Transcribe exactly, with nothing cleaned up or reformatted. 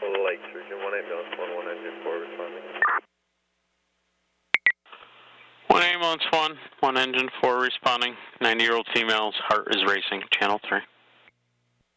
Light Surgeon, one ambulance, one, one engine four responding. One ambulance one, one engine four responding. ninety-year-old female's heart is racing, channel three.